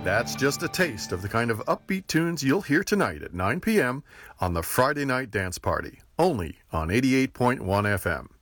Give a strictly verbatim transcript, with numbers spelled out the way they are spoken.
That's just a taste of the kind of upbeat tunes you'll hear tonight at nine p.m. on the Friday Night Dance Party, only on eighty-eight point one F M.